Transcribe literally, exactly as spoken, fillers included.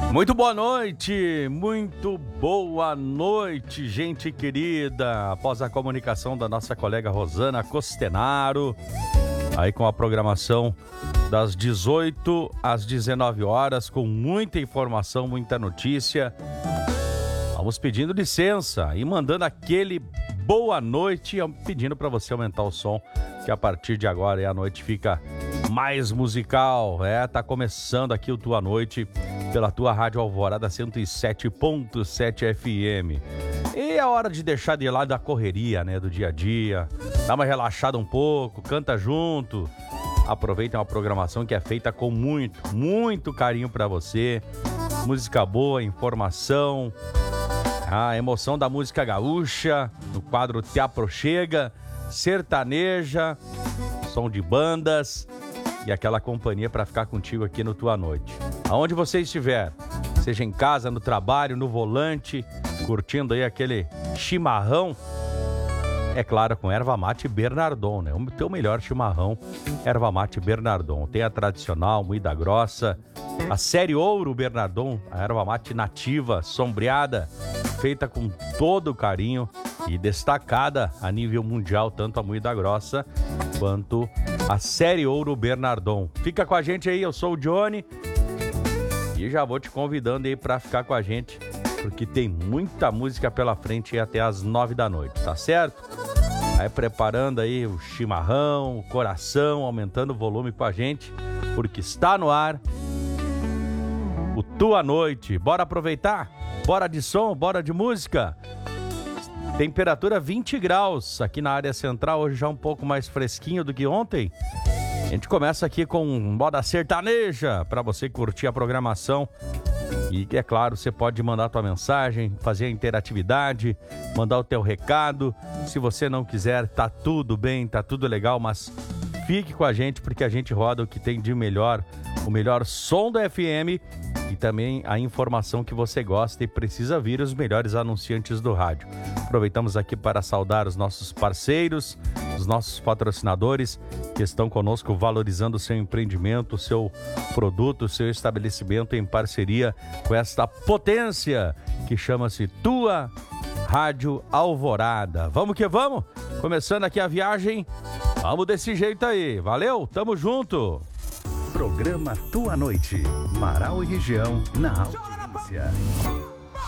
Muito boa noite, muito boa noite, gente querida. Após a comunicação da nossa colega Rosana Costenaro, aí com a programação das dezoito às dezenove horas, com muita informação, muita notícia. Vamos pedindo licença e mandando aquele boa noite, pedindo para você aumentar o som, que a partir de agora a noite fica mais musical. É, tá começando aqui o Tua Noite pela tua Rádio Alvorada cento e sete ponto sete F M. E é hora de deixar de lado a correria, né, do dia a dia, dá uma relaxada um pouco, canta junto, aproveita uma programação que é feita com muito, muito carinho para você. Música boa, informação, a emoção da música gaúcha, no quadro Te Aproxega, sertaneja, som de bandas e aquela companhia para ficar contigo aqui no Tua Noite. Aonde você estiver, seja em casa, no trabalho, no volante, curtindo aí aquele chimarrão, é claro, com erva mate Bernardon, né? O teu melhor chimarrão, erva mate Bernardon. Tem a tradicional, moída grossa, a série Ouro Bernardon, a erva mate nativa, sombreada, feita com todo o carinho e destacada a nível mundial, tanto a moída grossa quanto a série Ouro Bernardon. Fica com a gente aí, eu sou o Johnny e já vou te convidando aí para ficar com a gente, porque tem muita música pela frente e até às nove da noite, tá certo? Aí preparando aí o chimarrão, o coração, aumentando o volume com a gente, porque está no ar o Tua Noite. Bora aproveitar? Bora de som, bora de música. Temperatura vinte graus aqui na área central, hoje já um pouco mais fresquinho do que ontem. A gente começa aqui com moda sertaneja para você curtir a programação. E é claro, você pode mandar tua mensagem, fazer a interatividade, mandar o teu recado. Se você não quiser, tá tudo bem, tá tudo legal, mas fique com a gente porque a gente roda o que tem de melhor, o melhor som da F M e também a informação que você gosta e precisa vir os melhores anunciantes do rádio. Aproveitamos aqui para saudar os nossos parceiros, os nossos patrocinadores que estão conosco valorizando o seu empreendimento, o seu produto, o seu estabelecimento em parceria com esta potência que chama-se Tua Rádio Alvorada. Vamos que vamos? Começando aqui a viagem, vamos desse jeito aí. Valeu, tamo junto! Programa Tua Noite, Marau e região na audiência.